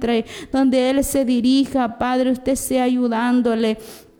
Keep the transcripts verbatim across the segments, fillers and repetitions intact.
encuentre, donde él se dirija, Padre, usted sea ayudándole.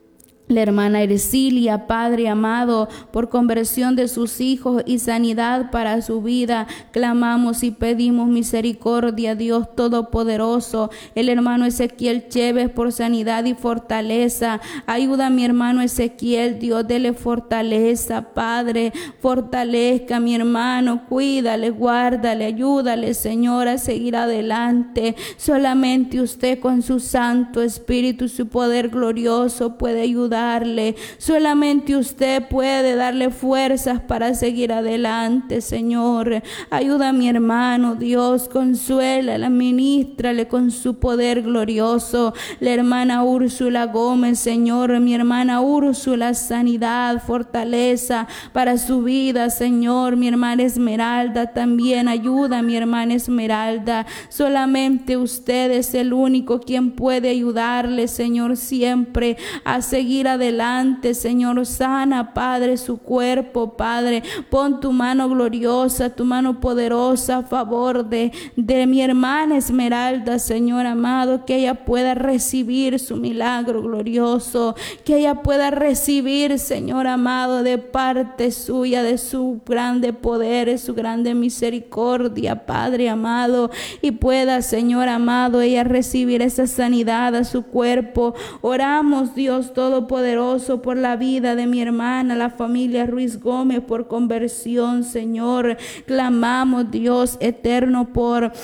La hermana Ercilia, Padre amado, por conversión de sus hijos y sanidad para su vida, clamamos y pedimos misericordia, Dios Todopoderoso. El hermano Ezequiel Chévez, por sanidad y fortaleza. Ayuda a mi hermano Ezequiel, Dios, dele fortaleza, Padre. Fortalezca a mi hermano, cuídale, guárdale, ayúdale, Señor, a seguir adelante. Solamente usted con su Santo Espíritu y su poder glorioso puede ayudar. Solamente usted puede darle fuerzas para seguir adelante, Señor. Ayuda a mi hermano, Dios, consuélala, ministrale con su poder glorioso. La hermana Úrsula Gómez, Señor, mi hermana Úrsula, sanidad, fortaleza para su vida, Señor. Mi hermana Esmeralda también, ayuda a mi hermana Esmeralda. Solamente usted es el único quien puede ayudarle, Señor, siempre a seguir adelante, Señor. Sana, Padre, su cuerpo, Padre. Pon tu mano gloriosa, tu mano poderosa a favor de, de mi hermana Esmeralda, Señor amado, que ella pueda recibir su milagro glorioso, que ella pueda recibir, Señor amado, de parte suya, de su grande poder, de su grande misericordia, Padre amado, y pueda, Señor amado, ella recibir esa sanidad a su cuerpo. Oramos, Dios Todopoderoso, por la vida de mi hermana, la familia Ruiz Gómez, por conversión, Señor. Clamamos, Dios eterno, por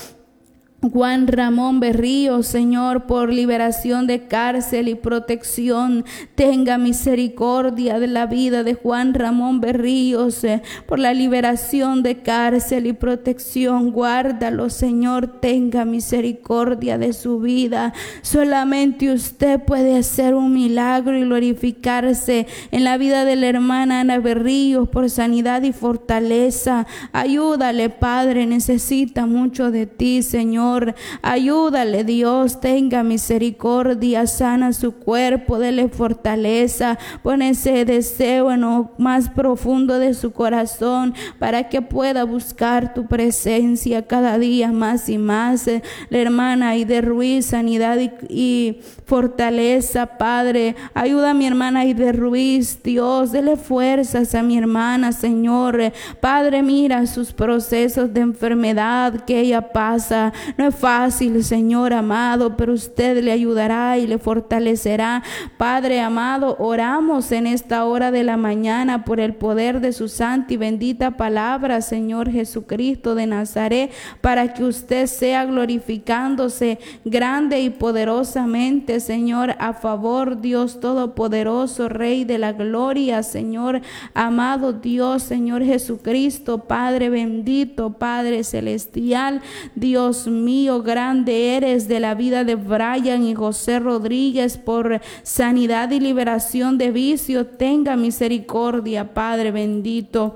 Juan Ramón Berrío, Señor, por liberación de cárcel y protección. Tenga misericordia de la vida de Juan Ramón Berríos, eh, por la liberación de cárcel y protección. Guárdalo, Señor, tenga misericordia de su vida. Solamente usted puede hacer un milagro y glorificarse en la vida de la hermana Ana Berríos, por sanidad y fortaleza. Ayúdale, Padre, necesita mucho de ti, Señor. Ayúdale, Dios, tenga misericordia, sana su cuerpo, dele fortaleza, pon ese deseo en lo más profundo de su corazón para que pueda buscar tu presencia cada día más y más. La hermana Aide Ruiz, sanidad y, y fortaleza, Padre. Ayuda a mi hermana Aide Ruiz, Dios, dele fuerzas a mi hermana, Señor. Padre, mira sus procesos de enfermedad que ella pasa. No es fácil, Señor amado, pero usted le ayudará y le fortalecerá. Padre amado, oramos en esta hora de la mañana por el poder de su santa y bendita palabra, Señor Jesucristo de Nazaret, para que usted sea glorificándose grande y poderosamente, Señor, a favor, Dios Todopoderoso, Rey de la gloria, Señor amado Dios, Señor Jesucristo, Padre bendito, Padre celestial, Dios mío. Mío, grande eres de la vida de Brian y José Rodríguez, por sanidad y liberación de vicio. Tenga misericordia, Padre bendito.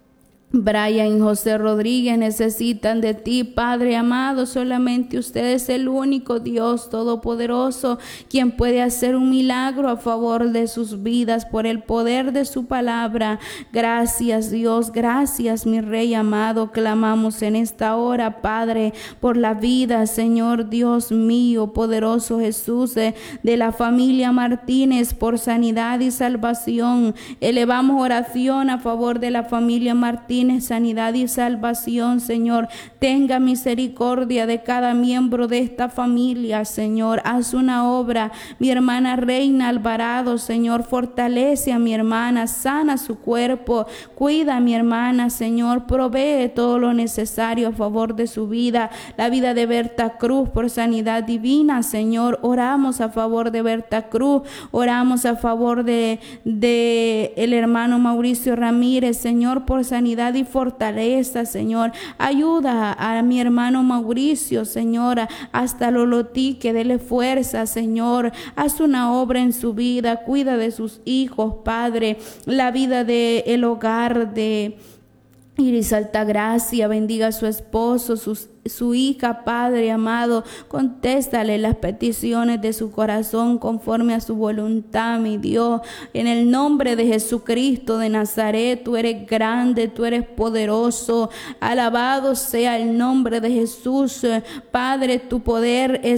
Brian y José Rodríguez necesitan de ti, Padre amado. Solamente usted es el único Dios Todopoderoso quien puede hacer un milagro a favor de sus vidas por el poder de su palabra. Gracias, Dios, gracias, mi Rey amado. Clamamos en esta hora, Padre, por la vida, Señor Dios mío, poderoso Jesús, de, de la familia Martínez, por sanidad y salvación. Elevamos oración a favor de la familia Martínez, sanidad y salvación, Señor. Tenga misericordia de cada miembro de esta familia, Señor. Haz una obra. Mi hermana Reina Alvarado, Señor, fortalece a mi hermana, sana su cuerpo, cuida a mi hermana, Señor, provee todo lo necesario a favor de su vida. La vida de Berta Cruz, por sanidad divina, Señor. Oramos a favor de Berta Cruz, oramos a favor de, de el hermano Mauricio Ramírez, Señor, por sanidad y fortaleza, Señor. Ayuda a, a mi hermano Mauricio, Señor, hasta Lolotí, que dele fuerza, Señor. Haz una obra en su vida, cuida de sus hijos, Padre. La vida de el hogar de Iris Altagracia, bendiga a su esposo, sus su hija, Padre amado, contéstale las peticiones de su corazón conforme a su voluntad, mi Dios. En el nombre de Jesucristo de Nazaret, tú eres grande, tú eres poderoso. Alabado sea el nombre de Jesús. Padre, tu poder es